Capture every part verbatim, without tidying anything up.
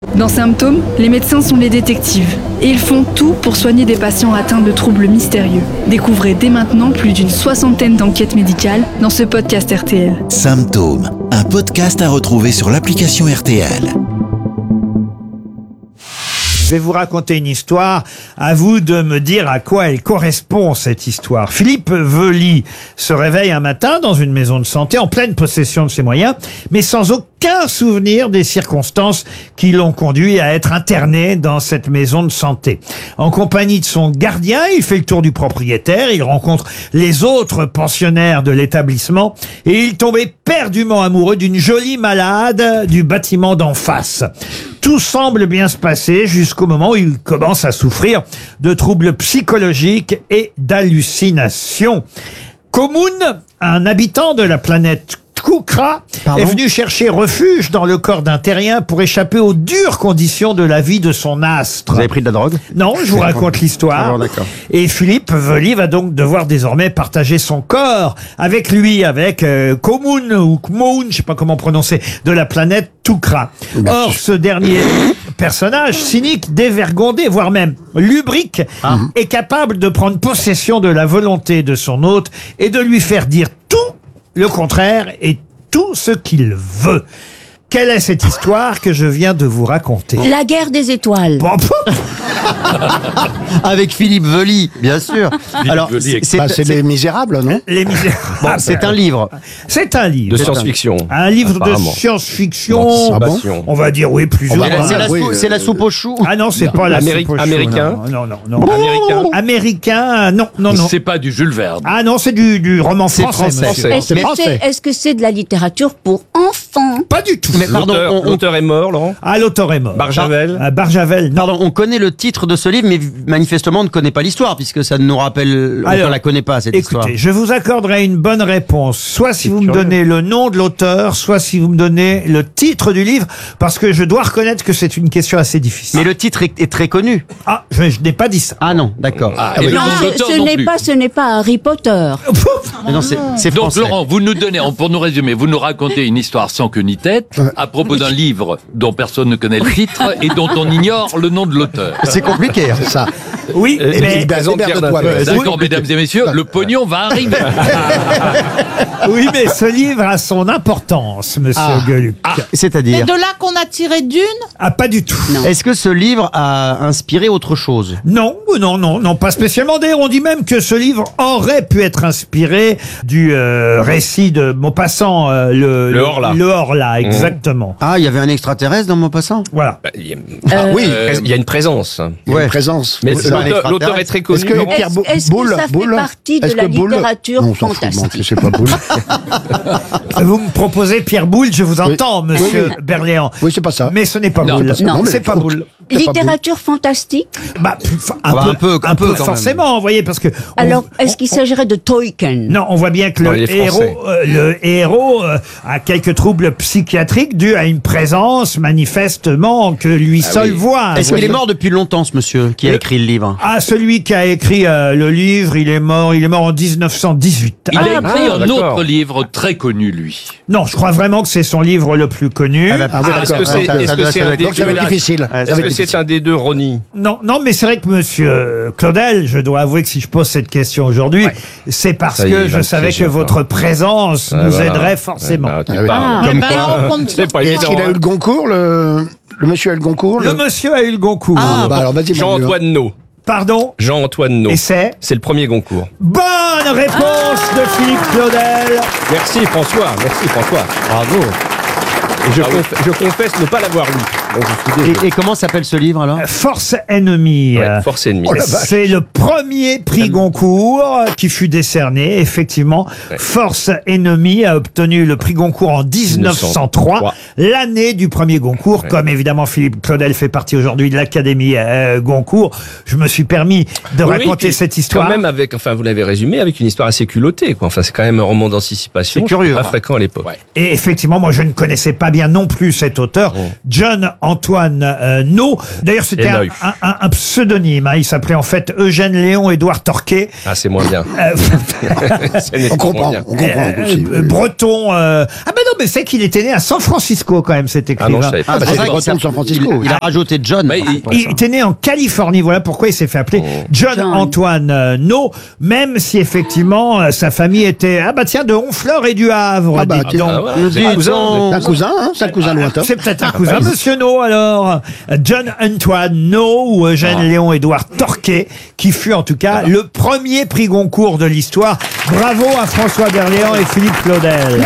Dans Symptômes, les médecins sont les détectives et ils font tout pour soigner des patients atteints de troubles mystérieux. Découvrez dès maintenant plus d'une soixantaine d'enquêtes médicales dans ce podcast R T L. Symptômes, un podcast à retrouver sur l'application R T L. Je vais vous raconter une histoire. À vous de me dire à quoi elle correspond, cette histoire. Philippe Veuly se réveille un matin dans une maison de santé en pleine possession de ses moyens, mais sans aucun souvenir des circonstances qui l'ont conduit à être interné dans cette maison de santé. En compagnie de son gardien, il fait le tour du propriétaire, il rencontre les autres pensionnaires de l'établissement et il tombe éperdument amoureux d'une jolie malade du bâtiment d'en face. Tout semble bien se passer jusqu'au moment où il commence à souffrir de troubles psychologiques et d'hallucinations. Komoun, un habitant de la planète Koukra, est venu chercher refuge dans le corps d'un terrien pour échapper aux dures conditions de la vie de son astre. Vous avez pris de la drogue? Non, je vous raconte l'histoire. Et Philippe Veuly va donc devoir désormais partager son corps avec lui, avec euh, Komoun ou Kmoun, je sais pas comment prononcer, de la planète Koukra. Or, ce dernier personnage cynique, dévergondé, voire même lubrique, ah. est capable de prendre possession de la volonté de son hôte et de lui faire dire tout le contraire et tout ce qu'il veut. Quelle est cette histoire que je viens de vous raconter? La guerre des étoiles. Bon, avec Philippe Veuly, bien sûr. Alors, c'est, c'est, bah, c'est Les Misérables, non? Les Misérables. Bon, c'est un livre. C'est un livre. De science-fiction. Un livre de science-fiction. Ah bon? On va dire oui, plus ou moins. C'est la, sou- c'est la soupe aux choux. Ah non, c'est pas la Amérique, soupe aux choux. Américain. Non, non, non. non. Américain. Américain, non, non, non. C'est pas du Jules Verne. Ah non, c'est du, du roman C'est français. français. monsieur. Est-ce que, c'est, est-ce que c'est de la littérature pour enfants? Pas du tout. Mais pardon, L'auteur, on, on, l'auteur est mort, Laurent. Ah, l'auteur est mort. Barjavel. Ah, Barjavel, non. pardon, on connaît le titre de ce livre, mais manifestement on ne connaît pas l'histoire, puisque ça nous rappelle. Alors, on ne la connaît pas, cette écoutez, histoire. je vous accorderai une bonne réponse, soit si C'est vous curieux. me donnez le nom de l'auteur, soit si vous me donnez le titre du livre, parce que je dois reconnaître que c'est une question assez difficile. Mais le titre est, est très connu. Ah, je, je n'ai pas dit ça. Ah non, d'accord. Ah, et et le Non, nom de ce, l'auteur ce non n'est plus. pas, ce n'est pas Harry Potter. Mais non, c'est, c'est Donc français. Laurent, vous nous donnez, pour nous résumer, vous nous racontez une histoire sans queue ni tête à propos d'un livre dont personne ne connaît le titre et dont on ignore le nom de l'auteur. C'est compliqué. Hein. C'est ça. Oui, Euh, mais, Hébert Raison de de Pierre Toile. Datin. D'accord, mesdames et messieurs, le pognon va arriver. oui, mais ce livre a son importance, monsieur Ah. Gueluc. Ah. C'est-à-dire. De là qu'on a tiré d'une? pas du tout. Est-ce que ce livre a inspiré autre chose? Non, non, non, non, pas spécialement. D'ailleurs, on dit même que ce livre aurait pu être inspiré du euh, récit de Maupassant, euh, le, Le Horla. Le Horla, exactement. Ah, il y avait un extraterrestre dans Maupassant? Voilà. Bah, il y a- Ah oui, il y a une présence. Il y a Ouais. une présence. Mais Oui, c'est non. un L'auteur- l'auteur est très connu. Est-ce que, Laurent. est-ce, est-ce que Boule, ça fait Boule. partie de Est-ce la que Boule- littérature Non, on s'en fout, bon, fantastique? c'est pas Boule. Vous me proposez Pierre Boulle, je vous entends, monsieur Oui, oui. Berléand. Oui, c'est pas ça. Mais ce n'est pas Non, Boulle. c'est pas ça. Non, Non, c'est mais- pas Boulle. Littérature fantastique? Bah, pff, un, bah, peu, un peu, un un peu peu quand même. forcément, vous voyez, parce que. on- Alors, est-ce qu'il s'agirait de Tolkien? Non, on voit bien que Non, le il est français. héros, euh, le héros euh, a quelques troubles psychiatriques dus à une présence manifestement que lui seul oui. voit. Est-ce qu'il est mort depuis longtemps, ce monsieur, qui a Euh, écrit le livre? Ah, celui qui a écrit euh, le livre, il est mort, il est mort en dix-neuf cent dix-huit. Il a Ah, écrit ah, un d'accord. autre livre très connu, lui. non, je crois vraiment que c'est son livre le plus connu. Ah oui, Ah, d'accord. ça- Est-ce que ça c'est doit- est-ce ça doit un être- des donc deux ça va être difficile Ouais, Est-ce que c'est un des deux Ronnie? Non, non, mais c'est vrai que monsieur euh, Claudel, je dois avouer que si je pose cette question aujourd'hui, c'est parce Ça y est, que il va je le savais piéger que encore. votre présence Ouais, nous voilà. aiderait forcément. Ouais, bah, tu Ah oui. parles. Ah, Comme ben, quoi, on compte c'est pas sur évident. toi. Est-ce qu'il a eu le Goncourt, le, le monsieur a eu le Goncourt? Le monsieur a eu le Goncourt. Ah, bah alors vas-y, mon vieux. Jean-Antoine No. Pardon. Jean-Antoine No. Et c'est C'est le premier Goncourt. bonne réponse de Philippe Claudel. Merci François, merci François. Bravo. Et je, conf- je confesse ne pas l'avoir lu. Donc je suis désolé. Et, et comment s'appelle ce livre, alors? Force ennemie. Ouais, Euh, Force ennemie. Oh la vache. C'est le premier prix Goncourt qui fut décerné, effectivement. Ouais. Force ennemie a obtenu le prix Goncourt en dix-neuf cent trois, l'année du premier Goncourt. Ouais. Comme évidemment Philippe Claudel fait partie aujourd'hui de l'Académie euh, Goncourt, je me suis permis de Oui, raconter puis cette histoire. Quand même avec, enfin vous l'avez résumé, avec une histoire assez culottée, quoi. Enfin c'est quand même un roman d'anticipation. C'est curieux, Pas hein. fréquent à l'époque. Ouais. Et effectivement, moi je ne connaissais pas bien non plus cet auteur, Oh. John Antoine euh, No. D'ailleurs, c'était Et un, Neuf. un- un- un pseudonyme. hein. Il s'appelait en fait Eugène Léon Édouard Torquay. Ah, c'est moins bien. Euh, C'est nettement On comprend, moins bien. on comprend. euh, aussi. euh, breton. euh, Ah ben non, mais c'est qu'il était né à San Francisco quand même, cet Ah écrivain. non, je savais pas. Ah, Bah, c'est c'est vrai le qu'il breton de San Francisco. Il, il a rajouté John. Mais il- Il était né en Californie, voilà pourquoi il s'est fait appeler John, John. Antoine euh, No, même si effectivement euh, sa famille était ah bah tiens de Honfleur et du Havre. Ah bah, dites tiens. donc. Ah ouais. Dis C'est un cousin, donc. c'est un cousin, hein, c'est un cousin lointain. C'est peut-être un cousin, Monsieur No, alors. John Antoine No ou Eugène Léon Édouard Torquay, qui fut en tout cas le premier prix Goncourt de l'histoire. Bravo à François Berléand et Philippe Claudel.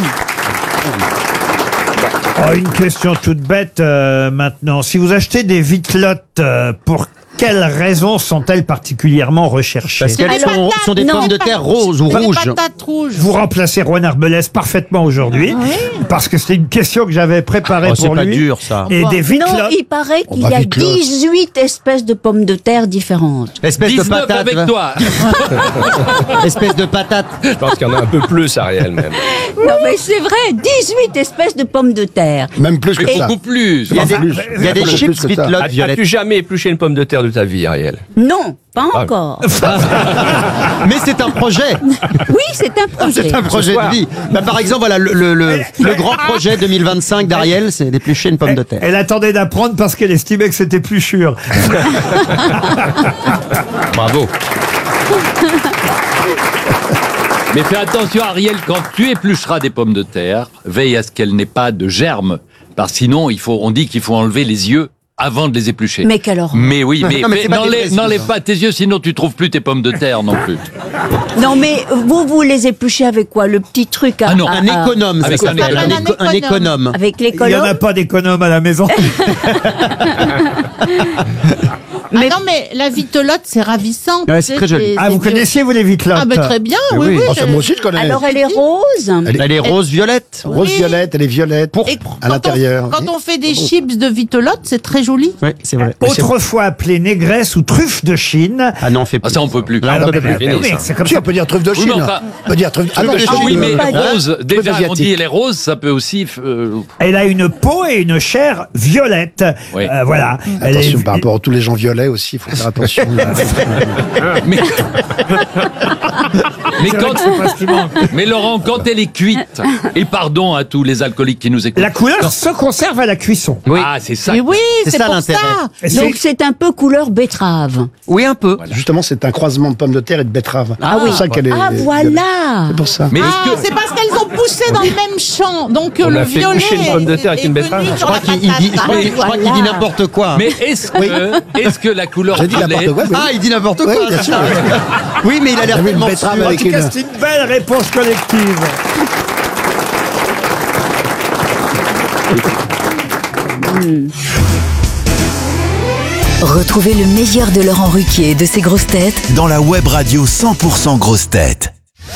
Oh, une question toute bête euh, maintenant. Si vous achetez des vitelottes, euh, pour quelles raisons sont-elles particulièrement recherchées? Parce qu'elles Les sont, patates, sont des non. pommes de terre roses ou rouges. Vous remplacez Rouen Arbelès parfaitement aujourd'hui, parce que c'est une question que j'avais préparée Oh, c'est pour pas lui. dur, ça. Et des Non, vitelottes. il paraît On qu'il va y a vite, là. dix-huit espèces de pommes de terre différentes. Espèce de dix-neuf patate. avec toi. Espèce de patate. Je pense qu'il y en a un peu plus, Ariel, même. Non, mais c'est vrai, dix-huit espèces de pommes de terre. Même plus que Mais ça. beaucoup plus. Il y a des, plus. il y a des Plus chips que ça. vitelottes As- violettes. As-tu jamais épluché une pomme de terre de ta vie, Ariel? Non, pas encore. Mais c'est un projet. Oui, c'est un projet. C'est un projet soir. de vie. Bah, par exemple, voilà, le, le, le, le grand projet deux mille vingt-cinq d'Ariel, c'est d'éplucher une pomme de terre. Elle attendait d'apprendre parce qu'elle estimait que c'était plus sûr. Bravo. Mais fais attention, Ariel, quand tu éplucheras des pommes de terre, veille à ce qu'elles n'aient pas de germes. Parce que sinon, il faut, on dit qu'il faut enlever les yeux avant de les éplucher. Mais quelle horreur. Mais oui, mais, Non, mais fais- c'est pas des n'enlève vrais n'enlève yeux. pas tes yeux, sinon tu trouves plus tes pommes de terre non plus. Non, mais vous, vous les épluchez avec quoi? Le petit truc à, Ah non. à- Un à- économe, ça Avec un s'appelle. Un, économe. éco- un économe. avec les Il n'y en a colonnes. pas d'économe à la maison. Mais- Ah non, mais la vitelotte, c'est ravissant. Ouais, c'est très joli. Ah, vous connaissiez, vous, les vitelottes? Ah, ben très bien, oui, oui. Oh, je- ça, moi aussi, je connais. Alors elle est rose. Elle est Elle est rose violette. rose violette, elle est violette. Et À quand l'intérieur. on- Quand on fait des chips de vitelotte, c'est très joli. Oui, c'est vrai. Autrefois appelée négresse ou truffe de Chine. Ah non, on fait Ah, plus. ça, on peut plus. Là, on Alors, peut mais- plus. mais fini, oui, ça. c'est comme Si, ça. on peut dire truffe de Oui, Chine. mais enfin- On peut dire truffe. Ah non, Ah Chine, oui, mais euh, pas rose, déjà, on asiatique. dit elle est rose, ça peut aussi... euh, Elle a une peau et une chair violette. Oui. Euh, voilà. Elle Attention, est- par rapport à tous les gens violets aussi, il faut faire attention. mais... mais, C'est vrai quand... que c'est pas ce qui manque. mais Laurent, quand elle est cuite, et pardon à tous les alcooliques qui nous écoutent. La couleur se conserve à la cuisson. Ah, c'est ça. Mais oui, C'est c'est ça, pour l'intérêt. ça. Et c'est- Donc c'est un peu couleur betterave. Oui, un peu. Justement, c'est un croisement de pommes de terre et de betterave. Ah c'est oui. pour ça qu'elle est. Ah violet. voilà. C'est pour ça. Mais Ah, est-ce que... c'est parce qu'elles ont poussé dans le même champ. Donc On le a fait violet. coucher une pomme de terre est- avec une est betterave. venu Je sur Je crois la qu'il il dit, je crois patate. qu'il- je crois qu'il dit n'importe quoi. Mais est-ce que, est-ce que la couleur J'ai dit violet... n'importe quoi. oui. Ah, il dit n'importe quoi. Oui, bien sûr. Oui, mais il a l'air J'avais une tellement betterave sûr. En avec tout cas, une- c'est une belle réponse collective. Retrouvez le meilleur de Laurent Ruquier et de ses grosses têtes Dans la web radio cent pour cent grosses têtes.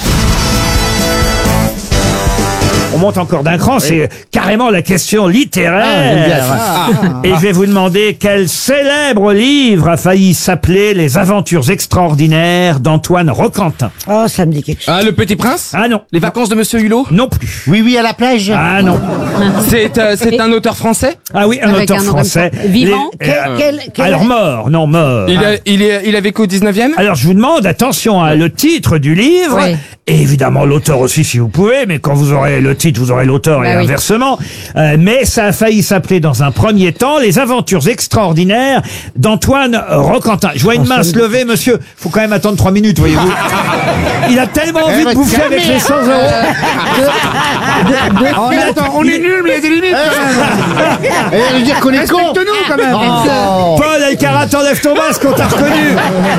On monte encore d'un cran, c'est carrément la question littéraire. Et je vais vous demander quel célèbre livre a failli s'appeler Les Aventures extraordinaires d'Antoine Roquentin. Oh, ça me dit quelque chose. Ah, le Petit Prince? Ah non, Les vacances de Monsieur Hulot? non plus. Oui, oui, à la plage. Ah non. C'est euh, c'est un auteur français? Ah oui, un Avec auteur un nom comme français. ça. Vivant. Les- Quel, euh, quel, quel- Alors mort, non mort. Il a, il, est, il a vécu au dix-neuvième? Alors je vous demande, attention, à le titre du livre, Oui. et évidemment l'auteur aussi si vous pouvez, mais quand vous aurez le titre, vous aurez l'auteur et Bah oui. inversement. Euh, mais ça a failli s'appeler dans un premier temps Les Aventures extraordinaires d'Antoine Roquentin. Je vois une main se lever, monsieur. Faut quand même attendre trois minutes, voyez-vous. Il a tellement envie de bouffer avec les cent euros. Oh, mais attends, on est nuls, mais il y a des limites quand même. Eh, je veux dire qu'on est con. Respecte-nous quand même. Oh. Paul Elkarat, enlève ton masque, on t'a reconnu.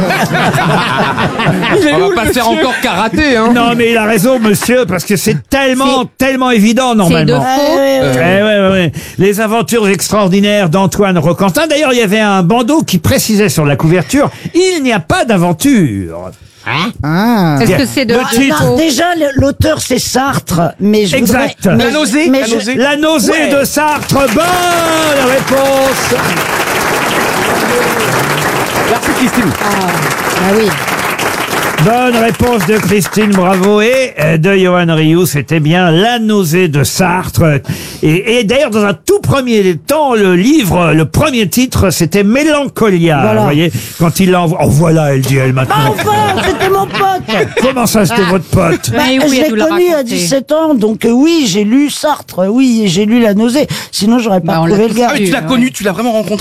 On va pas se faire encore karaté, hein. Non, mais il a raison, monsieur, parce que c'est tellement, tellement évident, C'est de normalement. faux. Eh ouais, ouais, ouais. Les aventures extraordinaires d'Antoine Roquentin. D'ailleurs, il y avait un bandeau qui précisait sur la couverture, il n'y a pas d'aventure. Ah. Est-ce que c'est de Le titre. Alors, déjà, le- l'auteur c'est Sartre, mais je voudrais- Exact. mais- La nausée, mais la je- nausée. La nausée Ouais. de Sartre. Bonne réponse. Merci Christine. Ah oui. Bonne réponse de Christine Bravo et euh, de Johan Rioux. C'était bien La nausée de Sartre. Et, et d'ailleurs, dans un tout premier temps, le livre, le premier titre, c'était Mélancolia. Voilà. Vous voyez, quand il l'envoie. Oh voilà, elle dit elle Bah maintenant. enfin, c'était mon pote. Comment ça, c'était votre pote? Bah, Mais oui, je elle l'ai nous l'a connu à raconté. dix-sept ans, donc euh, oui, j'ai lu Sartre, oui, et j'ai lu La nausée. Sinon, j'aurais pas Bah, on l'a trouvé le tous gars. lu. Ah, tu l'as connu, tu l'as vraiment rencontré.